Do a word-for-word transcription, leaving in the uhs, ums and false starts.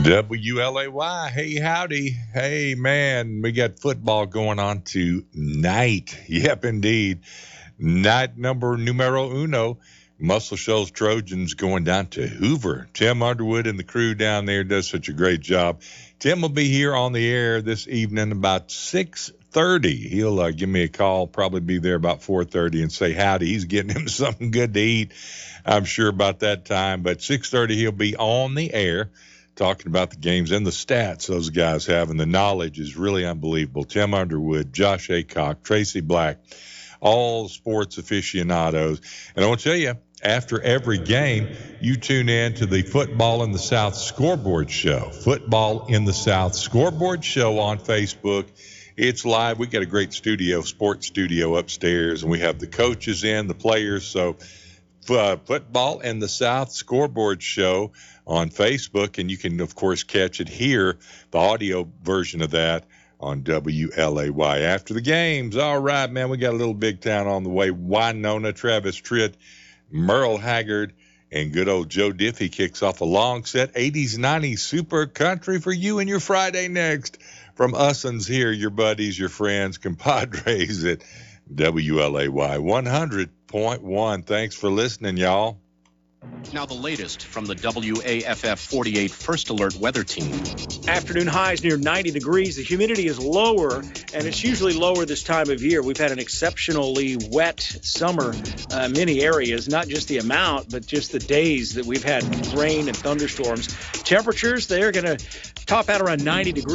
W L A Y, hey, howdy. Hey, man, we got football going on tonight. Yep, indeed. Night number numero uno. Muscle Shoals Trojans going down to Hoover. Tim Underwood and the crew down there does such a great job. Tim will be here on the air this evening about six thirty. He'll uh, give me a call, probably be there about four thirty and say howdy. He's getting him something good to eat, I'm sure, about that time. But six thirty, he'll be on the air talking about the games and the stats those guys have, and the knowledge is really unbelievable. Tim Underwood, Josh Aycock, Tracy Black, all sports aficionados. And I want to tell you, after every game, you tune in to the Football in the South Scoreboard Show. Football in the South Scoreboard Show on Facebook. It's live. We got a great studio, sports studio upstairs, and we have the coaches in, the players. So uh, Football in the South Scoreboard Show on Facebook, and you can, of course, catch it here, the audio version of that, on W L A Y after the games. All right, man, we got a little big town on the way. Winona, Travis Tritt, Merle Haggard, and good old Joe Diffie kicks off a long set eighties, nineties super country for you and your Friday next. From Ussens here, your buddies, your friends, compadres at W L A Y one hundred point one. Thanks for listening, y'all. Now the latest from the W A F F forty-eight First Alert Weather Team. Afternoon highs near ninety degrees. The humidity is lower, and it's usually lower this time of year. We've had an exceptionally wet summer uh, in many areas, not just the amount, but just the days that we've had rain and thunderstorms. Temperatures, they're going to top out around ninety degrees.